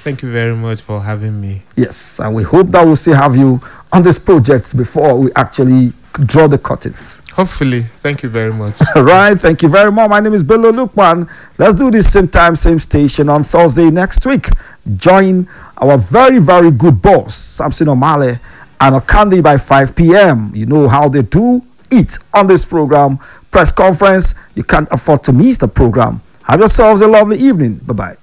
Thank you very much for having me. Yes, and we hope that we'll still have you on this project before we actually draw the curtains. Hopefully. Thank you very much. All right, thank you very much. My name is Bello Lukman. Let's do this same time, same station on Thursday next week. Join our very, very good boss, Samson O'Malley, and Okandi by 5 p.m. You know how they do it on this program. Press conference. You can't afford to miss the program. Have yourselves a lovely evening. Bye-bye.